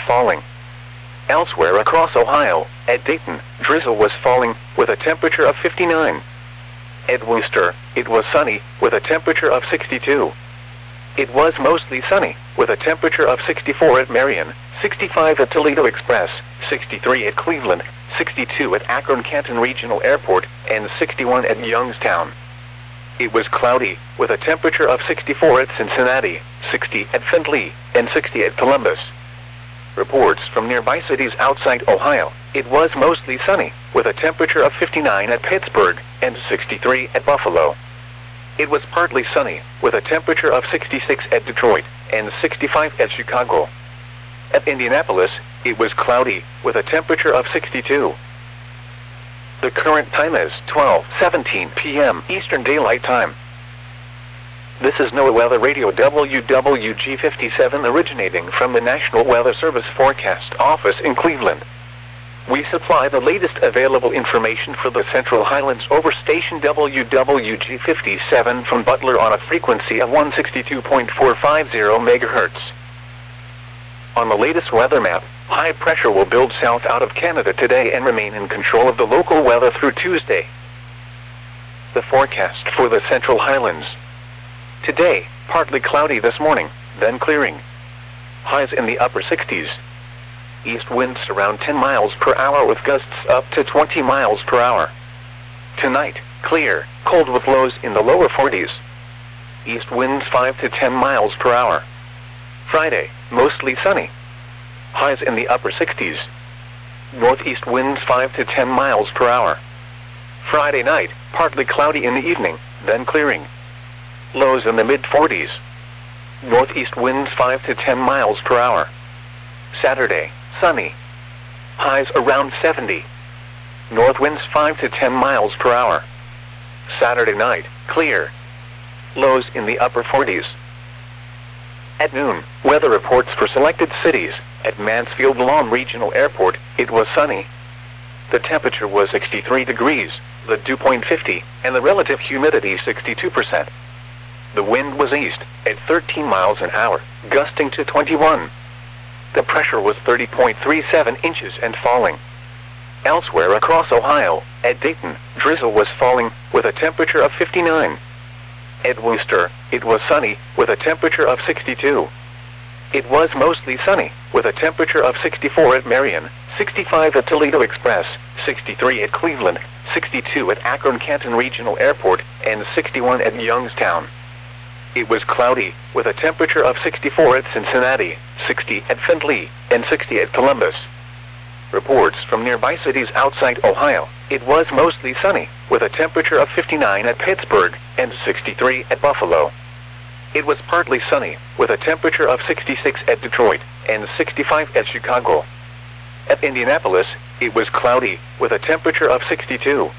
falling. Elsewhere across Ohio, at Dayton, drizzle was falling, with a temperature of 59. At Wooster, it was sunny, with a temperature of 62. It was mostly sunny, with a temperature of 64 at Marion, 65 at Toledo Express, 63 at Cleveland, 62 at Akron-Canton Regional Airport, and 61 at Youngstown. It was cloudy, with a temperature of 64 at Cincinnati, 60 at Findlay, and 60 at Columbus. Reports from nearby cities outside Ohio, it was mostly sunny, with a temperature of 59 at Pittsburgh, and 63 at Buffalo. It was partly sunny, with a temperature of 66 at Detroit, and 65 at Chicago. At Indianapolis, it was cloudy, with a temperature of 62. The current time is 12:17 p.m. Eastern Daylight Time. This is NOAA Weather Radio WWG57 originating from the National Weather Service Forecast Office in Cleveland. We supply the latest available information for the Central Highlands over station WWG57 from Butler on a frequency of 162.450 MHz. On the latest weather map, high pressure will build south out of Canada today and remain in control of the local weather through Tuesday. The forecast for the Central Highlands. Today, partly cloudy this morning, then clearing. Highs in the upper 60s. East winds around 10 miles per hour with gusts up to 20 miles per hour. Tonight, clear, cold with lows in the lower 40s. East winds 5 to 10 miles per hour. Friday, mostly sunny. Highs in the upper 60s. Northeast winds 5 to 10 miles per hour. Friday night, partly cloudy in the evening, then clearing. Lows in the mid-40s. Northeast winds 5 to 10 miles per hour. Saturday, sunny. Highs around 70. North winds 5 to 10 miles per hour. Saturday night, clear. Lows in the upper 40s. At noon, weather reports for selected cities. At Mansfield-Lom Regional Airport, it was sunny. The temperature was 63 degrees, the dew point 50, and the relative humidity 62%. The wind was east, at 13 miles an hour, gusting to 21. The pressure was 30.37 inches and falling. Elsewhere across Ohio, at Dayton, drizzle was falling, with a temperature of 59. At Wooster, it was sunny, with a temperature of 62. It was mostly sunny, with a temperature of 64 at Marion, 65 at Toledo Express, 63 at Cleveland, 62 at Akron-Canton Regional Airport, and 61 at Youngstown. It was cloudy, with a temperature of 64 at Cincinnati, 60 at Findlay, and 60 at Columbus. Reports from nearby cities outside Ohio, it was mostly sunny, with a temperature of 59 at Pittsburgh, and 63 at Buffalo. It was partly sunny, with a temperature of 66 at Detroit, and 65 at Chicago. At Indianapolis, it was cloudy, with a temperature of 62.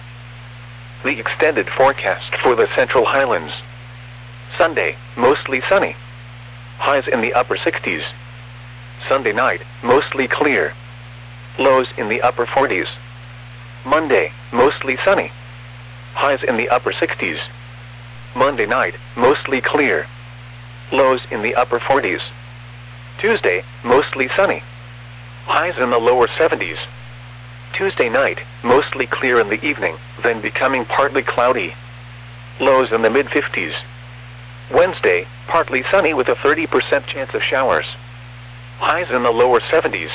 The extended forecast for the Central Highlands. Sunday, mostly sunny. Highs in the upper 60s. Sunday night, mostly clear. Lows in the upper 40s. Monday, mostly sunny. Highs in the upper 60s. Monday night, mostly clear. Lows in the upper 40s. Tuesday, mostly sunny. Highs in the lower 70s. Tuesday night, mostly clear in the evening, then becoming partly cloudy. Lows in the mid-50s. Wednesday, partly sunny with a 30% chance of showers. Highs in the lower 70s.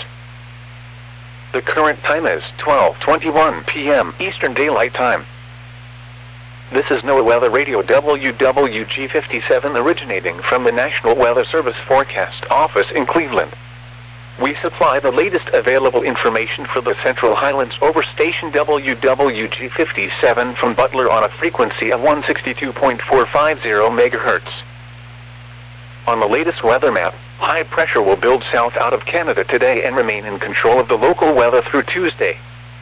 The current time is 12:21 p.m. Eastern Daylight Time. This is NOAA Weather Radio WWG57 originating from the National Weather Service Forecast Office in Cleveland. We supply the latest available information for the Central Highlands over station WWG57 from Butler on a frequency of 162.450 MHz. On the latest weather map, high pressure will build south out of Canada today and remain in control of the local weather through Tuesday.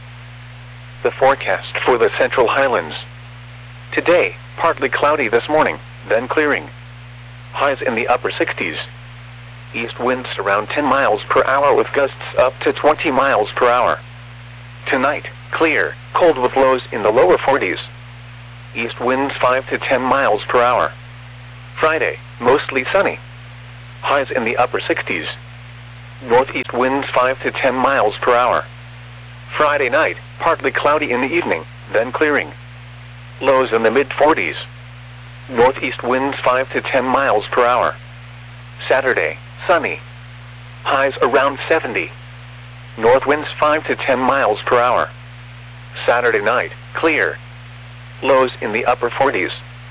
The forecast for the Central Highlands. Today, partly cloudy this morning, then clearing. Highs in the upper 60s. East winds around 10 miles per hour with gusts up to 20 miles per hour. Tonight, clear, cold with lows in the lower 40s. East winds 5 to 10 miles per hour. Friday, mostly sunny. Highs in the upper 60s. Northeast winds 5 to 10 miles per hour. Friday night, partly cloudy in the evening, then clearing. Lows in the mid-40s. Northeast winds 5 to 10 miles per hour. Saturday, sunny. Highs around 70. North winds 5 to 10 miles per hour. Saturday night, clear. Lows in the upper 40s.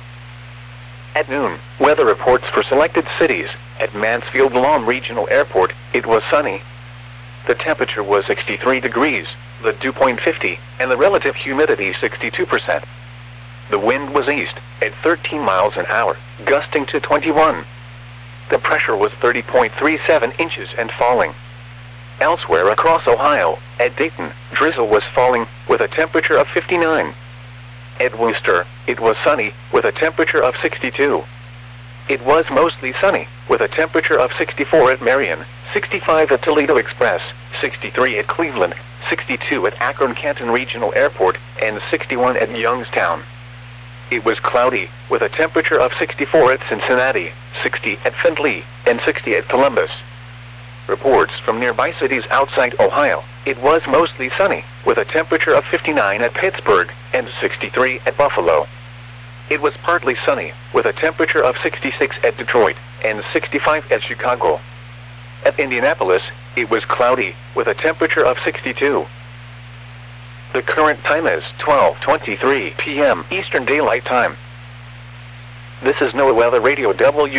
At noon, weather reports for selected cities. At Mansfield Lahm Regional Airport, it was sunny. The temperature was 63 degrees, the dew point 50, and the relative humidity 62%. The wind was east, at 13 miles an hour, gusting to 21. The pressure was 30.37 inches and falling. Elsewhere across Ohio, at Dayton, drizzle was falling, with a temperature of 59. At Wooster, it was sunny, with a temperature of 62. It was mostly sunny, with a temperature of 64 at Marion, 65 at Toledo Express, 63 at Cleveland, 62 at Akron-Canton Regional Airport, and 61 at Youngstown. It was cloudy, with a temperature of 64 at Cincinnati, 60 at Findlay, and 60 at Columbus. Reports from nearby cities outside Ohio, it was mostly sunny, with a temperature of 59 at Pittsburgh, and 63 at Buffalo. It was partly sunny, with a temperature of 66 at Detroit, and 65 at Chicago. At Indianapolis, it was cloudy, with a temperature of 62. The current time is 12:23 p.m. Eastern Daylight Time. This is NOAA Weather Radio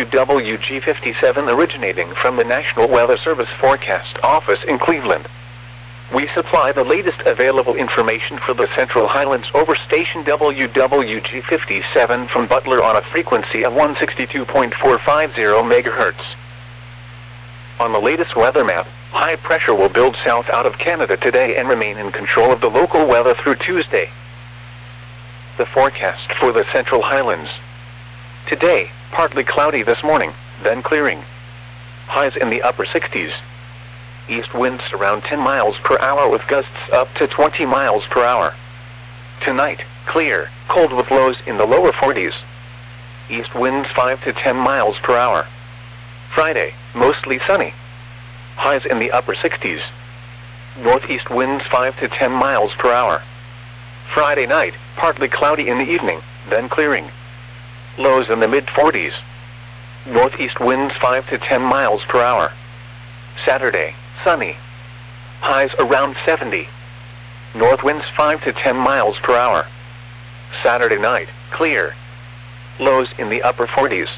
WWG57 originating from the National Weather Service Forecast Office in Cleveland. We supply the latest available information for the Central Highlands over station WWG57 from Butler on a frequency of 162.450 MHz. On the latest weather map, high pressure will build south out of Canada today and remain in control of the local weather through Tuesday. The forecast for the Central Highlands. Today, partly cloudy this morning, then clearing. Highs in the upper 60s. East winds around 10 miles per hour with gusts up to 20 miles per hour. Tonight, clear, cold with lows in the lower 40s. East winds 5 to 10 miles per hour. Friday, mostly sunny. Highs in the upper 60s. Northeast winds 5 to 10 miles per hour. Friday night, partly cloudy in the evening, then clearing. Lows in the mid-40s. Northeast winds 5 to 10 miles per hour. Saturday, sunny. Highs around 70. North winds 5 to 10 miles per hour. Saturday night, clear. Lows in the upper 40s.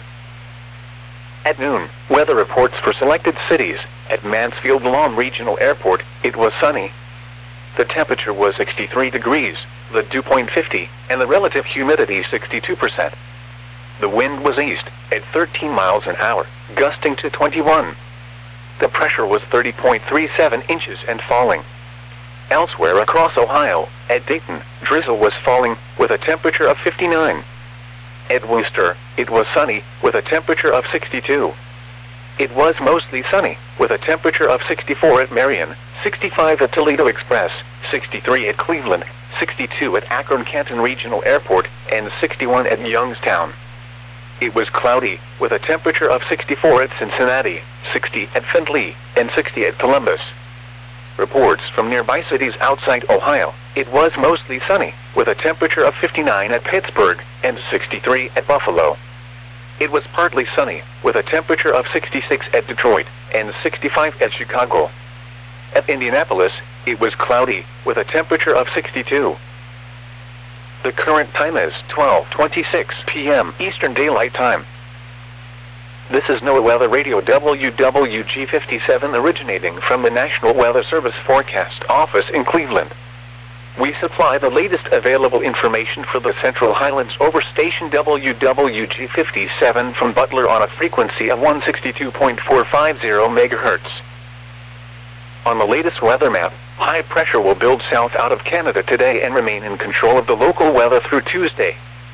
At noon, weather reports for selected cities. At Mansfield Lahm Regional Airport, it was sunny. The temperature was 63 degrees, the dew point 50, and the relative humidity 62%. The wind was east, at 13 miles an hour, gusting to 21. The pressure was 30.37 inches and falling. Elsewhere across Ohio, at Dayton, drizzle was falling, with a temperature of 59. At Wooster, it was sunny, with a temperature of 62. It was mostly sunny, with a temperature of 64 at Marion, 65 at Toledo Express, 63 at Cleveland, 62 at Akron-Canton Regional Airport, and 61 at Youngstown. It was cloudy, with a temperature of 64 at Cincinnati, 60 at Findlay, and 60 at Columbus. Reports from nearby cities outside Ohio, it was mostly sunny, with a temperature of 59 at Pittsburgh, and 63 at Buffalo. It was partly sunny, with a temperature of 66 at Detroit, and 65 at Chicago. At Indianapolis, it was cloudy, with a temperature of 62. The current time is 12:26 p.m. Eastern Daylight Time. This is NOAA Weather Radio WWG57 originating from the National Weather Service Forecast Office in Cleveland. We supply the latest available information for the Central Highlands over station WWG57 from Butler on a frequency of 162.450 MHz. On the latest weather map, high pressure will build south out of Canada today and remain in control of the local weather through Tuesday.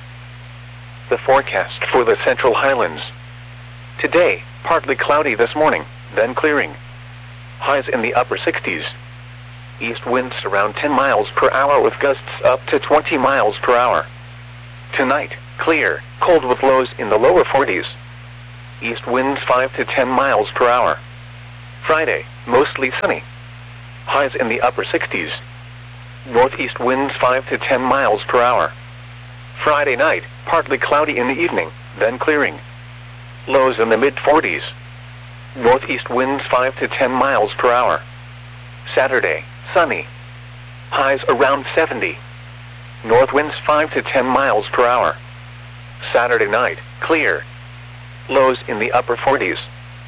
The forecast for the Central Highlands. Today, partly cloudy this morning, then clearing. Highs in the upper 60s. East winds around 10 miles per hour with gusts up to 20 miles per hour. Tonight, clear, cold with lows in the lower 40s. East winds 5 to 10 miles per hour. Friday, mostly sunny. Highs in the upper 60s. Northeast winds 5 to 10 miles per hour. Friday night, partly cloudy in the evening, then clearing. Lows in the mid-40s. Northeast winds 5 to 10 miles per hour. Saturday, sunny. Highs around 70. North winds 5 to 10 miles per hour. Saturday night, clear. Lows in the upper 40s.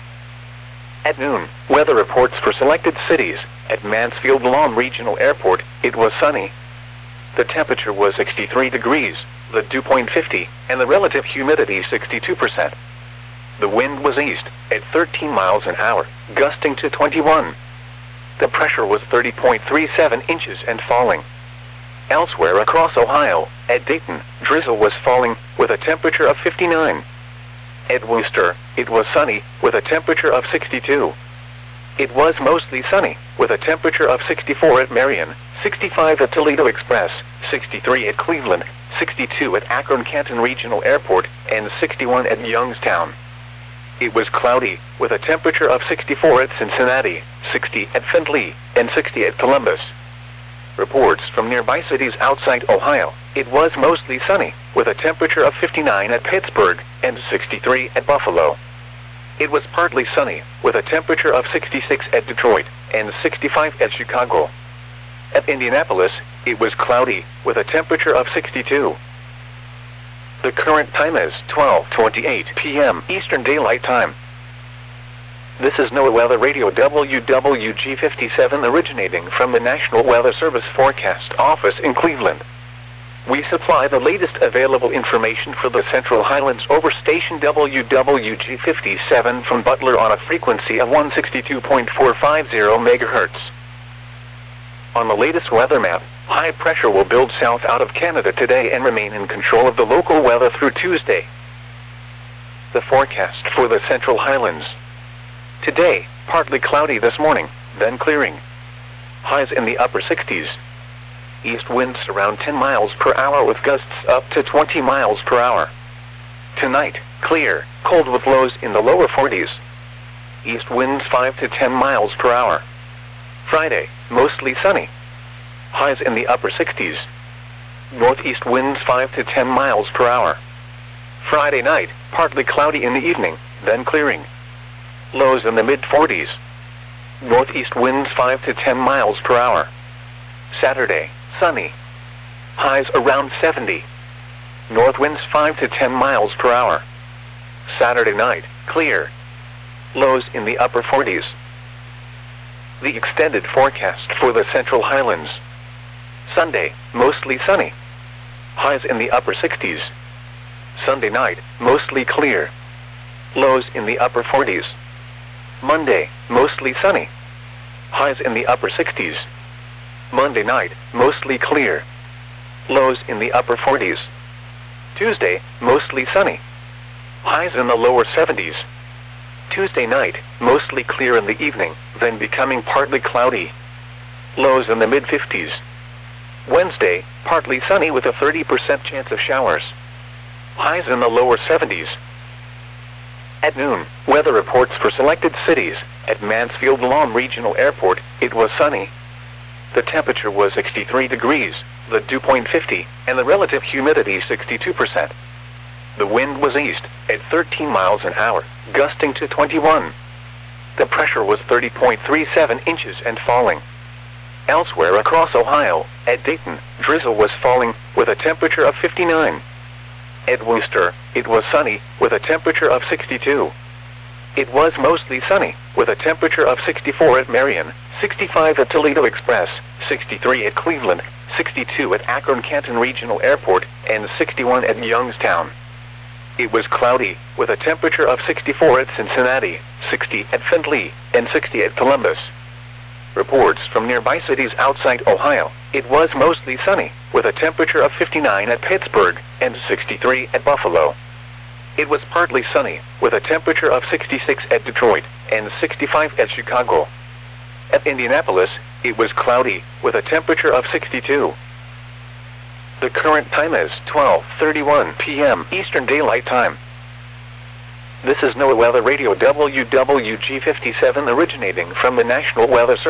At noon, weather reports for selected cities. At Mansfield Lawn Regional Airport, it was sunny. The temperature was 63 degrees, the dew point 50, and the relative humidity 62%. The wind was east, at 13 miles an hour, gusting to 21. The pressure was 30.37 inches and falling. Elsewhere across Ohio, at Dayton, drizzle was falling, with a temperature of 59. At Wooster, it was sunny, with a temperature of 62. It was mostly sunny, with a temperature of 64 at Marion, 65 at Toledo Express, 63 at Cleveland, 62 at Akron-Canton Regional Airport, and 61 at Youngstown. It was cloudy, with a temperature of 64 at Cincinnati, 60 at Findlay, and 60 at Columbus. Reports from nearby cities outside Ohio, it was mostly sunny, with a temperature of 59 at Pittsburgh, and 63 at Buffalo. It was partly sunny, with a temperature of 66 at Detroit, and 65 at Chicago. At Indianapolis, it was cloudy, with a temperature of 62. The current time is 12:28 p.m. Eastern Daylight Time. This is NOAA Weather Radio WWG57 originating from the National Weather Service Forecast Office in Cleveland. We supply the latest available information for the Central Highlands over station WWG57 from Butler on a frequency of 162.450 MHz. On the latest weather map, high pressure will build south out of Canada today and remain in control of the local weather through Tuesday. The forecast for the Central Highlands. Today, partly cloudy this morning, then clearing. Highs in the upper 60s. East winds around 10 miles per hour with gusts up to 20 miles per hour. Tonight, clear, cold with lows in the lower 40s. East winds 5 to 10 miles per hour. Friday, mostly sunny. Highs in the upper 60s. Northeast winds 5 to 10 miles per hour. Friday night, partly cloudy in the evening, then clearing. Lows in the mid-40s. Northeast winds 5 to 10 miles per hour. Saturday, sunny. Highs around 70. North winds 5 to 10 miles per hour. Saturday night, clear. Lows in the upper 40s. The extended forecast for the Central Highlands. Sunday, mostly sunny. Highs in the upper 60s. Sunday night, mostly clear. Lows in the upper 40s. Monday, mostly sunny. Highs in the upper 60s. Monday night, mostly clear. Lows in the upper 40s. Tuesday, mostly sunny. Highs in the lower 70s. Tuesday night, mostly clear in the evening, then becoming partly cloudy. Lows in the mid-50s. Wednesday, partly sunny with a 30% chance of showers. Highs in the lower 70s. At noon, weather reports for selected cities. At Mansfield Lawn Regional Airport, it was sunny. The temperature was 63 degrees, the dew point 50, and the relative humidity 62%. The wind was east, at 13 miles an hour, gusting to 21. The pressure was 30.37 inches and falling. Elsewhere across Ohio, at Dayton, drizzle was falling, with a temperature of 59. At Wooster, it was sunny, with a temperature of 62. It was mostly sunny, with a temperature of 64 at Marion, 65 at Toledo Express, 63 at Cleveland, 62 at Akron-Canton Regional Airport, and 61 at Youngstown. It was cloudy, with a temperature of 64 at Cincinnati, 60 at Findlay, and 60 at Columbus. Reports from nearby cities outside Ohio, it was mostly sunny, with a temperature of 59 at Pittsburgh, and 63 at Buffalo. It was partly sunny, with a temperature of 66 at Detroit, and 65 at Chicago. At Indianapolis, it was cloudy, with a temperature of 62. The current time is 12:31 p.m. Eastern Daylight Time. This is NOAA Weather Radio WWG 57 originating from the National Weather Service.